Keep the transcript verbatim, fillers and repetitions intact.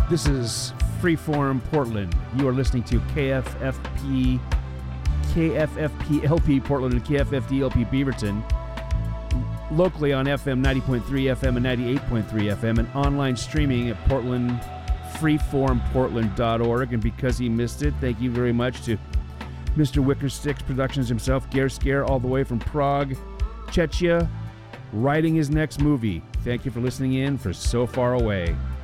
This is Freeform Portland. You are listening to K F F P, K F F P L P Portland and K F F D L P Beaverton. Locally on F M ninety point three F M and ninety-eight point three F M, and online streaming at Portland, freeform portland dot org. And because he missed it, thank you very much to Mister Wickersticks Productions himself, Gare Scare, all the way from Prague, Czechia, writing his next movie. Thank you for listening in for So Far Away.